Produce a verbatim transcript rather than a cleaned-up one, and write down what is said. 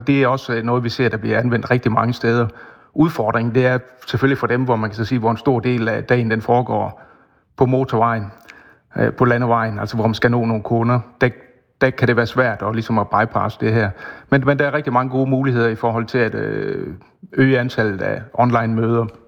Det er også noget, vi ser, der bliver anvendt rigtig mange steder. Udfordringen, det er selvfølgelig for dem, hvor man kan så sige, hvor en stor del af dagen den foregår på motorvejen, på landevejen, altså hvor man skal nå nogle kunder. Der, der kan det være svært at, ligesom at bypasse det her. Men, men der er rigtig mange gode muligheder i forhold til at øh, øge antallet af online møder.